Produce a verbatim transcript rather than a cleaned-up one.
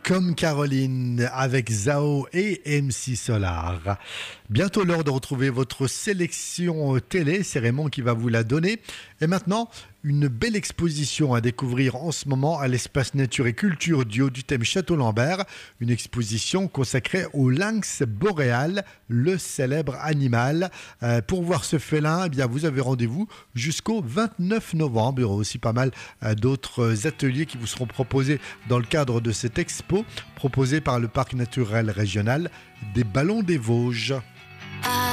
Comme Caroline avec Zao et M C Solar. Bientôt l'heure de retrouver votre sélection télé, c'est Raymond qui va vous la donner. Et maintenant, une belle exposition à découvrir en ce moment à l'espace nature et culture du Haut du Thème Château-Lambert. Une exposition consacrée au lynx boréal, le célèbre animal. Euh, pour voir ce félin, eh bien, vous avez rendez-vous jusqu'au vingt-neuf novembre. Il y aura aussi pas mal euh, d'autres ateliers qui vous seront proposés dans le cadre de cette expo proposée par le Parc naturel régional des Ballons des Vosges.